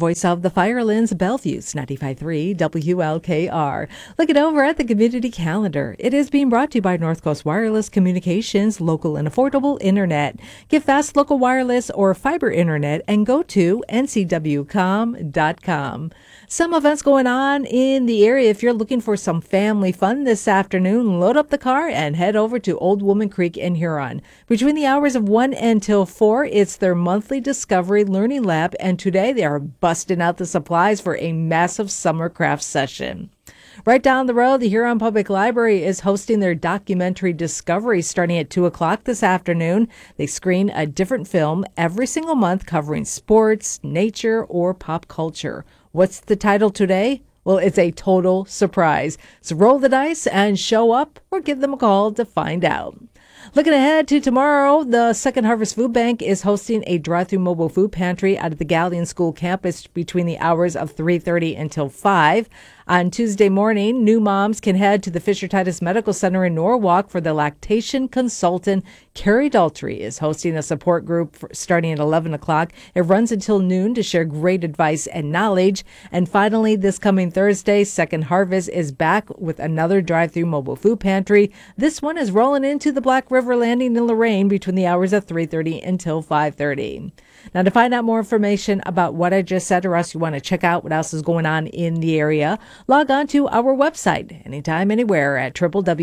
voice of the Firelands, Bellevue's 95.3 WLKR. Looking over at the community calendar, it is being brought to you by North Coast Wireless Communications, local and affordable internet. Get fast local wireless or fiber internet and go to ncwcom.com. Some events going on in the area. If you're looking for some family fun this afternoon, load up the car and head over to Old Woman Creek in Huron. Between the hours of 1 until 4, it's their monthly Discovery Learning Lab, and today they are busting out the supplies for a massive summer craft session. Right down the road, the Huron Public Library is hosting their documentary Discovery starting at 2 o'clock this afternoon. They screen a different film every single month covering sports, nature, or pop culture. What's the title today? Well, it's a total surprise. So roll the dice and show up or give them a call to find out. Looking ahead to tomorrow, the Second Harvest Food Bank is hosting a drive-through mobile food pantry out of the Galleon School campus between the hours of 3:30 until 5. On Tuesday morning, new moms can head to the Fisher Titus Medical Center in Norwalk for the lactation consultant. Carrie Daltrey is hosting a support group starting at 11 o'clock. It runs until noon to share great advice and knowledge. And finally, this coming Thursday, Second Harvest is back with another drive-through mobile food pantry. This one is rolling into the Black River Landing in Lorain between the hours of 3:30 until 5:30. Now, to find out more information about what I just said, or else you want to check out what else is going on in the area, log on to our website anytime, anywhere at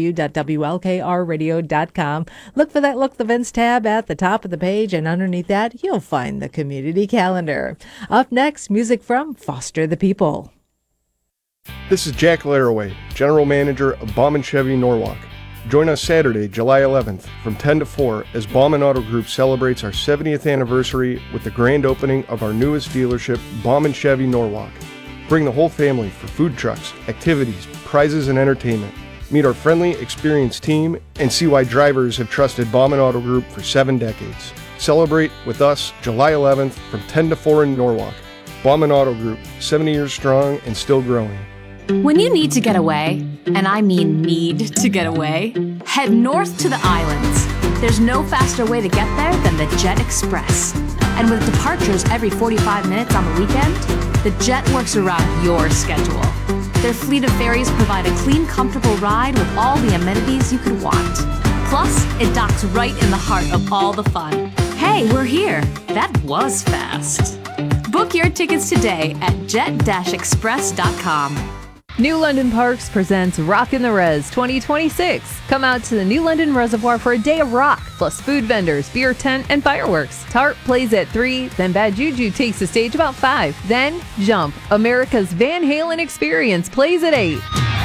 www.wlkrradio.com. Look for that Look the Events tab at the top of the page, and underneath that, you'll find the community calendar. Up next, music from Foster the People. This is Jack Laraway, General Manager of Bauman Chevy Norwalk. Join us Saturday, July 11th from 10 to 4 as Bauman Auto Group celebrates our 70th anniversary with the grand opening of our newest dealership, Bauman Chevy Norwalk. Bring the whole family for food trucks, activities, prizes, and entertainment. Meet our friendly, experienced team and see why drivers have trusted Bauman Auto Group for 7 decades. Celebrate with us July 11th from 10 to 4 in Norwalk. Bauman Auto Group, 70 years strong and still growing. When you need to get away, and I mean need to get away, head north to the islands. There's no faster way to get there than the Jet Express. And with departures every 45 minutes on the weekend, the Jet works around your schedule. Their fleet of ferries provide a clean, comfortable ride with all the amenities you could want. Plus, it docks right in the heart of all the fun. Hey, we're here. That was fast. Book your tickets today at jet-express.com. New London Parks presents Rockin' the Res 2026. Come out to the New London Reservoir for a day of rock, plus food vendors, beer tent, and fireworks. Tart plays at 3, then Bad Juju takes the stage about 5. Then Jump, America's Van Halen experience, plays at 8.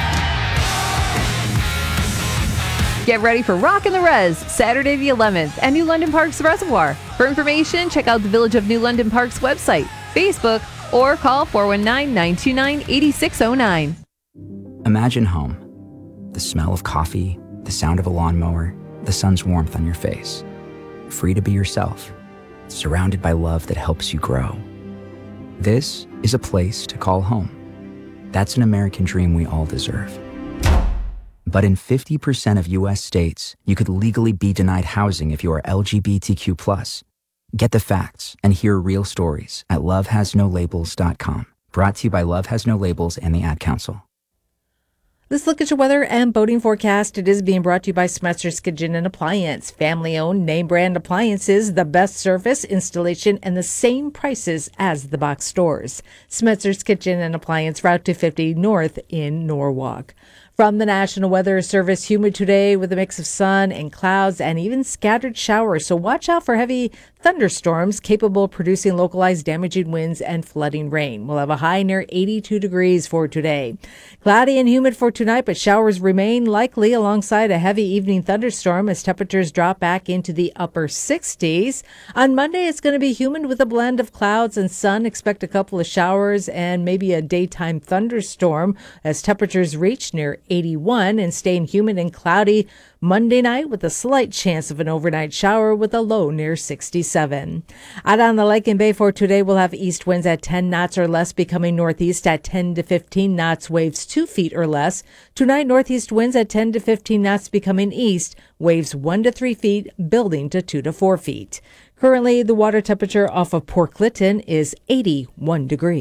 Get ready for Rockin' the Res, Saturday the 11th at New London Parks Reservoir. For information, check out the Village of New London Parks website, Facebook, or call 419-929-8609. Imagine home. The smell of coffee, the sound of a lawnmower, the sun's warmth on your face. Free to be yourself, surrounded by love that helps you grow. This is a place to call home. That's an American dream we all deserve. But in 50% of U.S. states, you could legally be denied housing if you are LGBTQ+. Get the facts and hear real stories at lovehasnolabels.com. Brought to you by Love Has No Labels and the Ad Council. Let's look at your weather and boating forecast. It is being brought to you by Smetzer's Kitchen and Appliance. Family-owned, name-brand appliances, the best service, installation, and the same prices as the box stores. Smetzer's Kitchen and Appliance, Route 250 North in Norwalk. From the National Weather Service, humid today with a mix of sun and clouds and even scattered showers. So watch out for heavy thunderstorms capable of producing localized damaging winds and flooding rain. We'll have a high near 82 degrees for today. Cloudy and humid for tonight, but showers remain likely alongside a heavy evening thunderstorm as temperatures drop back into the upper 60s. On Monday, it's going to be humid with a blend of clouds and sun. Expect a couple of showers and maybe a daytime thunderstorm as temperatures reach near 81 and staying humid and cloudy Monday night with a slight chance of an overnight shower with a low near 67. Out on the lake and bay for today, we'll have east winds at 10 knots or less becoming northeast at 10 to 15 knots, waves 2 feet or less. Tonight, northeast winds at 10 to 15 knots becoming east, waves 1 to 3 feet, building to 2 to 4 feet. Currently, the water temperature off of Port Clinton is 81 degrees.